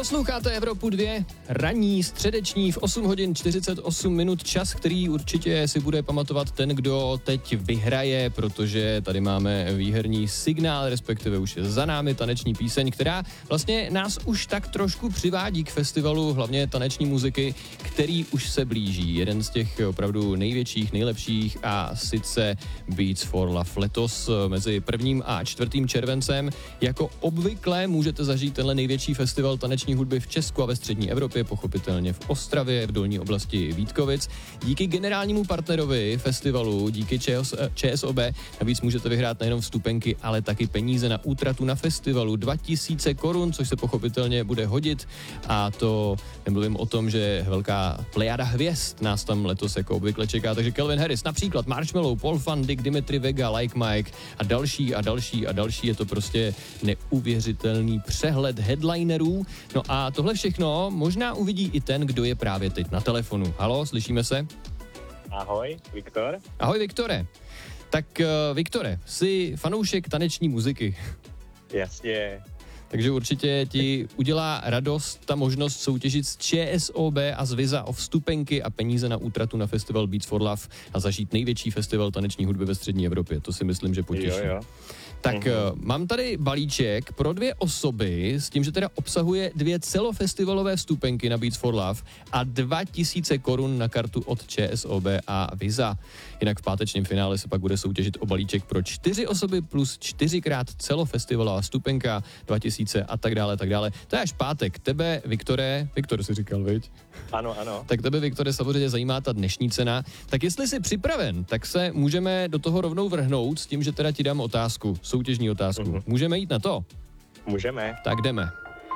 Posloucháte Evropu 2, ranní, středeční v 8 hodin 48 minut, čas, který určitě si bude pamatovat ten, kdo teď vyhraje, protože tady máme výherní signál, respektive už je za námi taneční píseň, která vlastně nás už tak trošku přivádí k festivalu, hlavně taneční muziky, který už se blíží. Jeden z těch opravdu největších, nejlepších a sice Beats for Love. Letos mezi 1. a 4. červencem jako obvykle můžete zažít tenhle největší festival taneční hudby v Česku a ve střední Evropě, pochopitelně v Ostravě, v dolní oblasti Vítkovic. Díky generálnímu partnerovi festivalu, díky ČSOB, navíc můžete vyhrát nejenom vstupenky, ale taky peníze na útratu na festivalu 2000 korun, což se pochopitelně bude hodit, a to nemluvím o tom, že velká plejada hvězd nás tam letos jako obvykle čeká, takže Calvin Harris, například Marshmello, Paul van Dyk, Dimitri Vega, Like Mike a další a další a další. Je to prostě neuvěřitelný přehled headlinerů. No a tohle všechno možná uvidí i ten, kdo je právě teď na telefonu. Haló, slyšíme se? Ahoj, Viktor. Ahoj, Viktore. Tak Viktore, jsi fanoušek taneční muziky. Jasně. Takže určitě ti udělá radost ta možnost soutěžit s ČSOB a z Viza o vstupenky a peníze na útratu na festival Beats for Love a zažít největší festival taneční hudby ve střední Evropě. To si myslím, že potěší. Jo. Tak mám tady balíček pro 2 osoby s tím, že teda obsahuje 2 celofestivalové vstupenky na Beats for Love a 2000 korun na kartu od ČSOB a Visa. Jinak v pátečním finále se pak bude soutěžit o balíček pro 4 osoby plus 4x celofestivalová vstupenka, 2000 a tak dále, tak dále. To je až pátek. Tebe, Viktore, Viktor si říkal, viď? Ano. Tak tebe, Viktore, samozřejmě zajímá ta dnešní cena. Tak jestli jsi připraven, tak se můžeme do toho rovnou vrhnout s tím, že teda ti dám otázku, soutěžní otázku. Můžeme jít na to? Můžeme. Tak jdeme.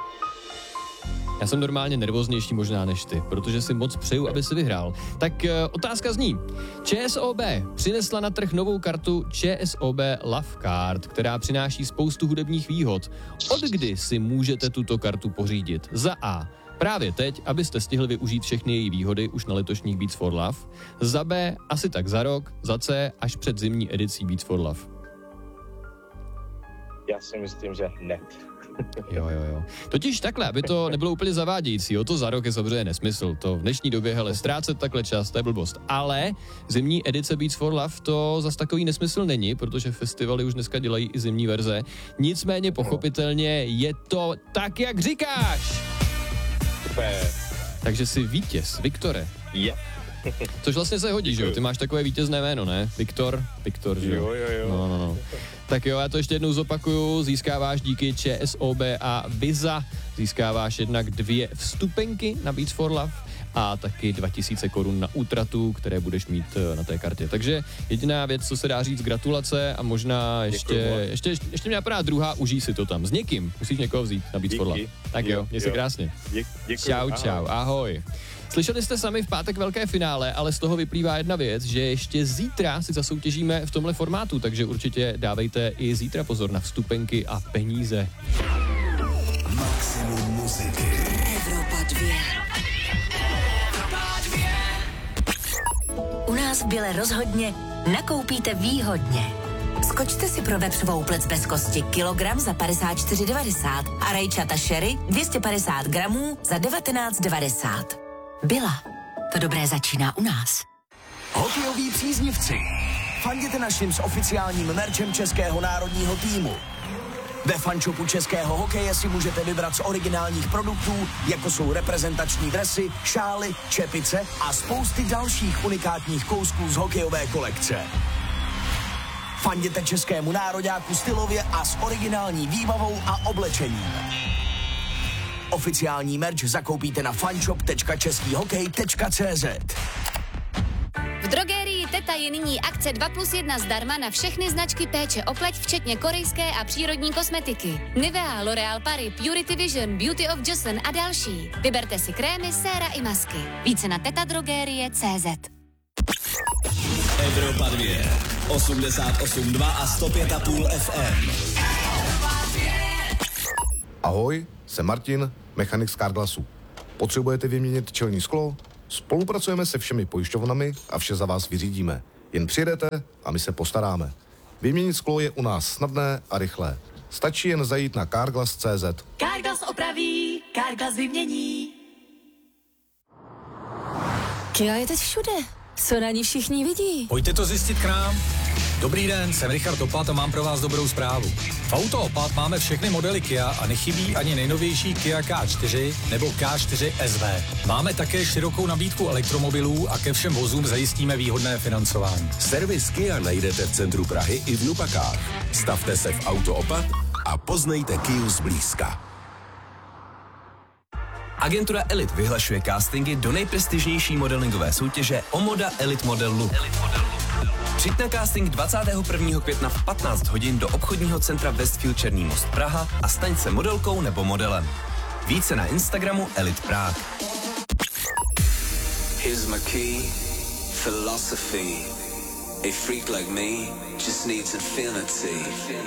Já jsem normálně nervóznější možná než ty, protože si moc přeju, aby si vyhrál. Tak otázka zní. ČSOB přinesla na trh novou kartu ČSOB Love Card, která přináší spoustu hudebních výhod. Od kdy si můžete tuto kartu pořídit? Za A. Právě teď, abyste stihli využít všechny její výhody už na letošních Beats for Love. Za B. Asi tak za rok. Za C. Až před zimní edicí Beats for Love. Já si myslím, že hned. Jo. Totiž takhle, aby to nebylo úplně zavádějící, to za rok je samozřejmě nesmysl. To v dnešní době, hele, ztrácet takhle čas, to je blbost. Ale zimní edice Beats for Love to zas takový nesmysl není, protože festivaly už dneska dělají i zimní verze. Nicméně pochopitelně je to tak, jak říkáš. Super. Takže jsi vítěz, Viktore. Je. Což vlastně se hodí, že jo? Ty máš takové vítězné jméno, ne? Viktor, že jo? Jo. No. Tak jo, já to ještě jednou zopakuju. Získáváš díky ČSOB a Visa. Získáváš jednak 2 vstupenky na Beats for Love a taky 2000 korun na útratu, které budeš mít na té kartě. Takže jediná věc, co se dá říct, gratulace a možná ještě mě napadá druhá, užij si to tam. S někým musíš někoho vzít na Beats for Love. Tak jo, měj se krásně. Děkuji. Čau, ahoj. Slyšeli jste sami v pátek velké finále, ale z toho vyplývá jedna věc, že ještě zítra si zasoutěžíme v tomhle formátu, takže určitě dávejte i zítra pozor na vstupenky a peníze. Maximum muziky. Evropa 2. U nás v Bile rozhodně nakoupíte výhodně. Skočte si pro vepřovou plec bez kosti kilogram za 54,90 a rajčata sherry 250 gramů za 19,90. Byla. To dobré začíná u nás. Hokejoví příznivci. Fanděte našim s oficiálním merčem českého národního týmu. Ve fanshopu českého hokeje si můžete vybrat z originálních produktů, jako jsou reprezentační dresy, šály, čepice a spousty dalších unikátních kousků z hokejové kolekce. Fanděte českému nároďáku stylově a s originální výbavou a oblečením. Oficiální merch zakoupíte na fanshop.českýhokej.cz. V drogerii Teta je nyní akce 2+1 zdarma na všechny značky péče o pleť, včetně korejské a přírodní kosmetiky. Nivea, L'Oréal Paris, Purity Vision, Beauty of Joseon a další. Vyberte si krémy, séra i masky. Více na tetadrogerie.cz. Evropa 2, 88,2 a 105,5 FM. Ahoj, jsem Martin, mechanik z Carglassu. Potřebujete vyměnit čelní sklo? Spolupracujeme se všemi pojišťovnami a vše za vás vyřídíme. Jen přijedete a my se postaráme. Vyměnit sklo je u nás snadné a rychlé. Stačí jen zajít na carglass.cz. CarGlass opraví, CarGlass vymění. Kia je teď všude. Co na ní všichni vidí? Pojďte to zjistit k nám. Dobrý den, jsem Richard Opat a mám pro vás dobrou zprávu. V Auto Opat máme všechny modely Kia a nechybí ani nejnovější Kia K4 nebo K4 SV. Máme také širokou nabídku elektromobilů a ke všem vozům zajistíme výhodné financování. Servis Kia najdete v centru Prahy i v Nupakách. Stavte se v Auto Opat a poznejte Kiu zblízka. Agentura Elite vyhlašuje castingy do nejprestižnější modelingové soutěže Omoda Elite Model Look. Přijď na casting 21. května v 15 hodin do obchodního centra Westfield Černý Most Praha a staň se modelkou nebo modelem. Více na Instagramu Elite Prague. Here's my key, philosophy. A freak like me just needs infinity.